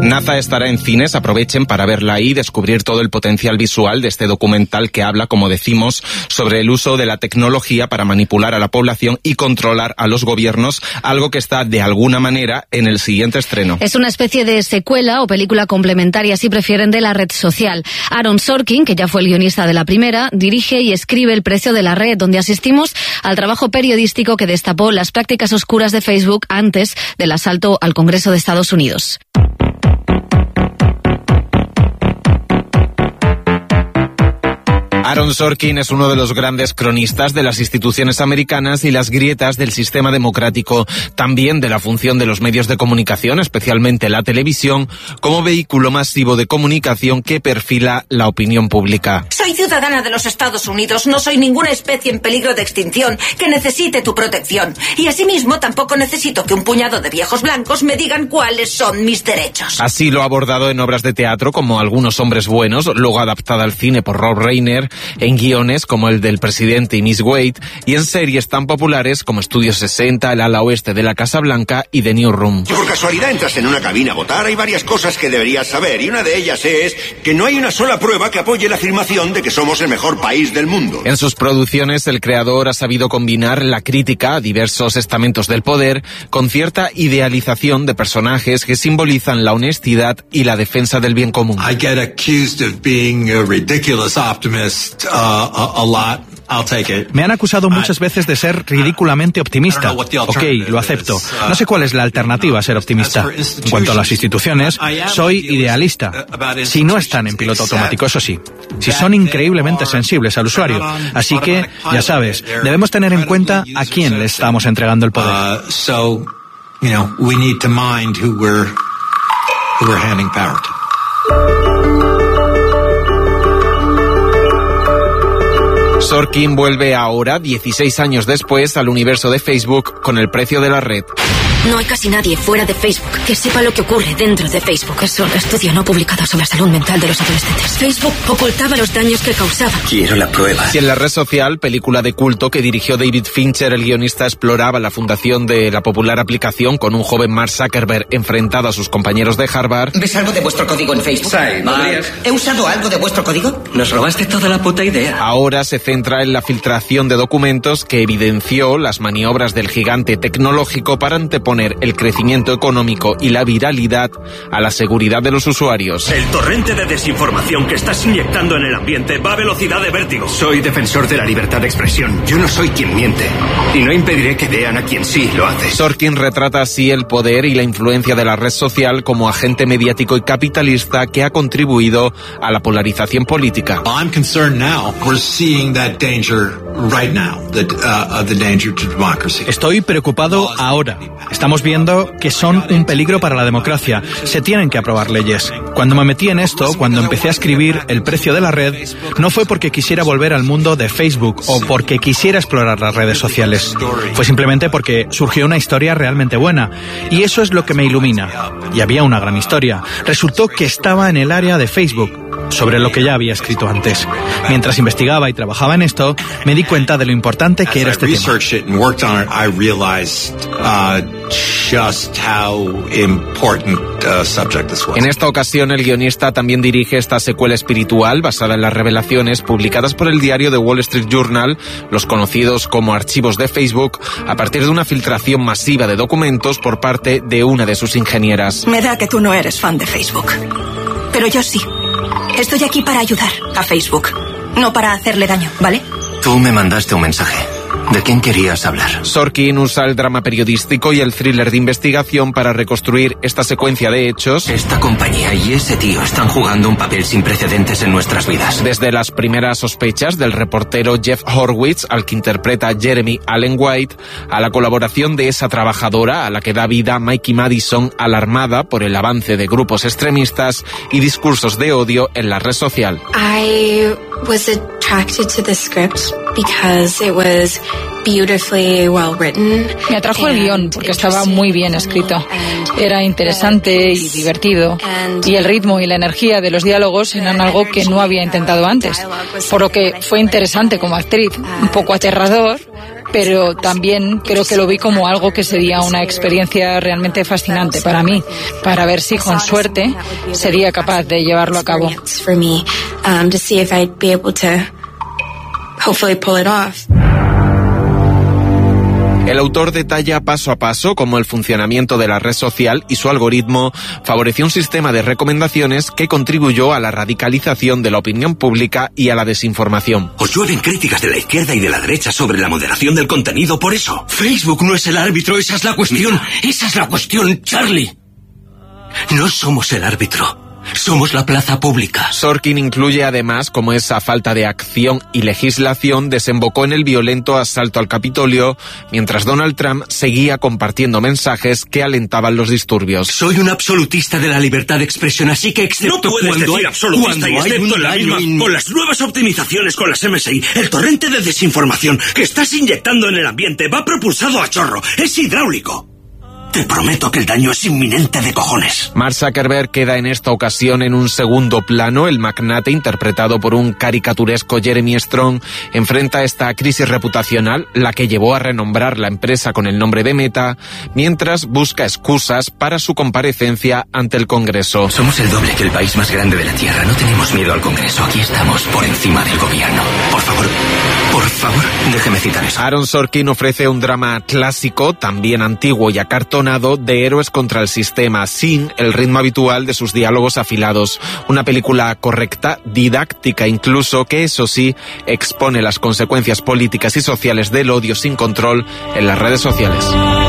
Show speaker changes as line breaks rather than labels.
NASA estará en cines, aprovechen para verla ahí y descubrir todo el potencial visual de este documental que habla, como decimos, sobre el uso de la tecnología para manipular a la población y controlar a los gobiernos, algo que está de alguna manera en el siguiente estreno.
Es una especie de secuela o película complementaria, si prefieren, de la red social. Aaron Sorkin, que ya fue el guionista de la primera, dirige y escribe El precio de la red, donde asistimos al trabajo periodístico que destapó las prácticas oscuras de Facebook antes del asalto al Congreso de Estados Unidos.
Aaron Sorkin es uno de los grandes cronistas de las instituciones americanas y las grietas del sistema democrático, también de la función de los medios de comunicación, especialmente la televisión, como vehículo masivo de comunicación que perfila la opinión pública.
Soy ciudadana de los Estados Unidos, no soy ninguna especie en peligro de extinción que necesite tu protección. Y asimismo tampoco necesito que un puñado de viejos blancos me digan cuáles son mis derechos.
Así lo ha abordado en obras de teatro como Algunos hombres buenos, luego adaptada al cine por Rob Reiner, en guiones como el del Presidente y Miss Wade, y en series tan populares como Estudio 60, El ala oeste de la Casa Blanca y The Newsroom.
Si por casualidad entras en una cabina a votar, hay varias cosas que deberías saber, y una de ellas es que no hay una sola prueba que apoye la afirmación de que somos el mejor país del mundo.
En sus producciones, el creador ha sabido combinar la crítica a diversos estamentos del poder con cierta idealización de personajes que simbolizan la honestidad y la defensa del bien común.
I get accused of being a ridiculous optimist a lot. I'll take it.
Me han acusado muchas veces de ser ridículamente optimista. Ok, lo acepto. No sé cuál es la alternativa a ser optimista. En cuanto a las instituciones, soy idealista. Si no están en piloto automático, eso sí. Si son increíblemente sensibles al usuario. Así que, ya sabes, debemos tener en cuenta a quién le estamos entregando el poder.
So, you know, we need to mind who we're handing power to.
Sorkin vuelve ahora, 16 años después, al universo de Facebook con El precio de la red.
No hay casi nadie fuera de Facebook que sepa lo que ocurre dentro de Facebook. Es un estudio no publicado sobre la salud mental de los adolescentes. Facebook ocultaba los daños que causaba.
Quiero la prueba.
Si en La red social, película de culto que dirigió David Fincher, el guionista exploraba la fundación de la popular aplicación con un joven Mark Zuckerberg enfrentado a sus compañeros de Harvard.
¿Ves algo de vuestro código en Facebook?
Sí,
¿He usado algo de vuestro código? Nos robaste toda la puta idea.
Ahora se centra en la filtración de documentos que evidenció las maniobras del gigante tecnológico para anteponer el crecimiento económico y la viralidad a la seguridad de los usuarios.
El torrente de desinformación que estás inyectando en el ambiente va a velocidad de vértigo.
Soy defensor de la libertad de expresión. Yo no soy quien miente. Y no impediré que vean a quien sí lo hace.
Sorkin retrata así el poder y la influencia de la red social como agente mediático y capitalista que ha contribuido a la polarización política.
I'm concerned now. We're seeing that danger right now, the danger to democracy.
Estoy preocupado ahora. Estamos viendo que son un peligro para la democracia. Se tienen que aprobar leyes. Cuando me metí en esto, cuando empecé a escribir El precio de la red, no fue porque quisiera volver al mundo de Facebook o porque quisiera explorar las redes sociales. Fue simplemente porque surgió una historia realmente buena. Y eso es lo que me ilumina. Y había una gran historia. Resultó que estaba en el área de Facebook, sobre lo que ya había escrito antes. Mientras investigaba y trabajaba en esto, me di cuenta de lo importante que era este tema.
En esta ocasión, el guionista también dirige esta secuela espiritual basada en las revelaciones publicadas por el diario The Wall Street Journal, los conocidos como archivos de Facebook, a partir de una filtración masiva de documentos por parte de una de sus ingenieras.
Me da que tú no eres fan de Facebook, pero yo sí. Estoy aquí para ayudar a Facebook, no para hacerle daño, ¿vale?
Tú me mandaste un mensaje. ¿De quién querías hablar?
Sorkin usa el drama periodístico y el thriller de investigación para reconstruir esta secuencia de hechos.
Esta compañía y ese tío están jugando un papel sin precedentes en nuestras vidas.
Desde las primeras sospechas del reportero Jeff Horowitz, al que interpreta Jeremy Allen White, a la colaboración de esa trabajadora a la que da vida Mikey Madison, alarmada por el avance de grupos extremistas y discursos de odio en la red social.
I was attracted to the script because it was beautifully well written.
Me atrajo el guión porque estaba muy bien escrito. Era interesante y divertido. Y el ritmo y la energía de los diálogos eran algo que no había intentado antes. Por lo que fue interesante como actriz. Un poco aterrador, pero también creo que lo vi como algo que sería una experiencia realmente fascinante para mí, para ver si con suerte sería capaz de llevarlo a cabo.
El autor detalla paso a paso cómo el funcionamiento de la red social y su algoritmo favoreció un sistema de recomendaciones que contribuyó a la radicalización de la opinión pública y a la desinformación.
Os llueven críticas de la izquierda y de la derecha sobre la moderación del contenido por eso. Facebook no es el árbitro, esa es la cuestión. Esa es la cuestión, Charlie. No somos el árbitro. Somos la plaza pública.
Sorkin incluye además cómo esa falta de acción y legislación desembocó en el violento asalto al Capitolio, mientras Donald Trump seguía compartiendo mensajes que alentaban los disturbios.
Soy un absolutista de la libertad de expresión, así que excepto
no puedes
cuando
decir absolutista y excepto en la misma, con las nuevas optimizaciones con las MSI, el torrente de desinformación que estás inyectando en el ambiente va propulsado a chorro, es hidráulico. Te prometo que el daño es inminente de cojones.
Mark Zuckerberg queda en esta ocasión en un segundo plano. El magnate, interpretado por un caricaturesco Jeremy Strong, enfrenta esta crisis reputacional, la que llevó a renombrar la empresa con el nombre de Meta, mientras busca excusas para su comparecencia ante el Congreso.
Somos el doble que el país más grande de la Tierra. No tenemos miedo al Congreso. Aquí estamos por encima del gobierno. Por favor, déjeme citar eso.
Aaron Sorkin ofrece un drama clásico, también antiguo y acartonado, de héroes contra el sistema, sin el ritmo habitual de sus diálogos afilados. Una película correcta, didáctica incluso, que eso sí, expone las consecuencias políticas y sociales del odio sin control en las redes sociales.